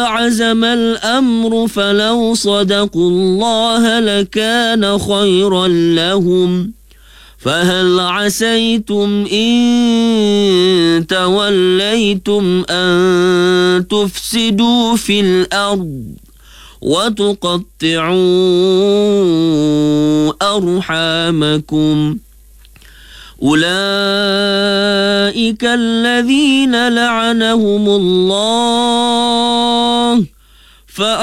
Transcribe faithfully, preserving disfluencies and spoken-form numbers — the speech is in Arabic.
عزم الأمر فلو صدقوا الله لكان خيرا لهم فهل عسيتم إن توليتم أن تفسدوا في الأرض وتقطعوا أرحامكم أولئك الذين لعنهم الله